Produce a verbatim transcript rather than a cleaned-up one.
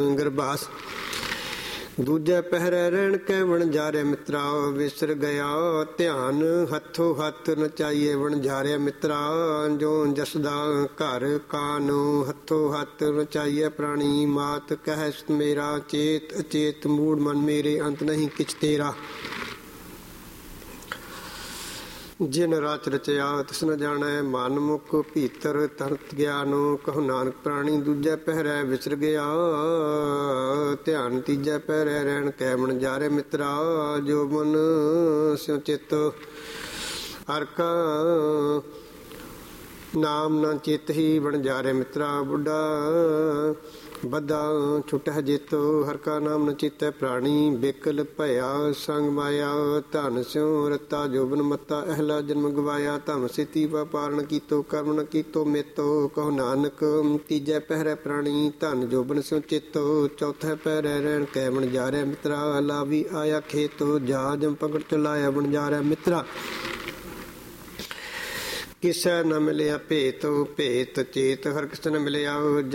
ਗਰਭਾਸ ਦੂਜੇ ਪਹਿਰੇ ਰਹਿਣ ਕੈ ਵਣਜਾਰੇ ਮਿੱਤਰਾ ਵਿਸਰ ਗਿਆ ਧਿਆਨ ਹੱਥੋਂ ਹੱਥ ਨਚਾਈਏ ਵਣਜਾਰੇ ਮਿੱਤਰਾ ਜੋ ਜਸਦਾ ਘਰ ਕਾਨੂੰ ਹੱਥੋਂ ਹੱਥ ਨਚਾਈਏ ਪ੍ਰਾਣੀ ਮਾਤ ਕਹਿ ਮੇਰਾ ਚੇਤ ਅਚੇਤ ਮੂੜ ਮਨ ਮੇਰੇ ਅੰਤ ਨਹੀਂ ਕਿਛ ਤੇਰਾ ਜਿਨ ਰਾਚ ਰਚਿਆ ਤਿਸ ਨ ਜਾਣੈ ਮਨ ਮੁਖ ਭੀਤਰ ਤਰਤ ਗਿਆਨੋ ਕਹੋ ਨਾਨਕ ਪ੍ਰਾਣੀ ਦੂਜੇ ਪਹਿਰੇ ਵਿਸਰ ਗਿਆ ਧਿਆਨ ਤੀਜੇ ਪਹਿਰੇ ਰਹਿਣ ਕੈ ਵਣਜਾਰੇ ਮਿੱਤਰਾ ਜੋ ਮਨ ਸਿਉ ਚਿਤ ਹਰਿ ਕਾ ਨਾਮ ਨਾ ਚਿਤ ਹੀ ਵਣਜਾਰੇ ਮਿੱਤਰਾ ਬੁੱਢਾ ਬੱਧਾ ਛੁਟਹਿ ਜੇਤੋ ਹਰਿ ਕਾ ਨਾਮ ਨ ਚੇਤੈ ਪ੍ਰਾਣੀ ਬਿਕਲ ਭਇਆ ਸੰਗ ਮਾਇਆ ਧਨ ਸਿਉ ਰਤਾ ਜੋਬਨ ਮਤਾ ਅਹਲਾ ਜਨਮ ਗਵਾਇਆ ਧਮ ਸਿਤੀ ਵਪਾਰਨ ਕੀਤੋ ਕਰਮ ਨ ਕੀਤੋ ਮੇਤੋ ਕਹੋ ਨਾਨਕ ਤੀਜੈ ਪਹਿਰੇ ਪ੍ਰਾਣੀ ਧਨ ਜੋਬਨ ਸਿਉ ਚੇਤੋ ਚੌਥੇ ਪਹਿਰੇ ਰਹਿਣ ਕੈ ਵਣਜਾਰੇ ਮਿੱਤਰਾ ਲਾਵੀ ਆਇਆ ਖੇਤੋ ਜਾ ਜਮ ਪਕੜ ਚਲਾਇਆ ਵਣਜਾਰੇ ਮਿੱਤਰਾ ਕਿਸੈ ਨ ਮਿਲਿਆ ਭੇਤ ਭੇਤ ਚੇਤ ਹਰਿ ਕਿਸੈ ਨ ਮਿਲਿਆ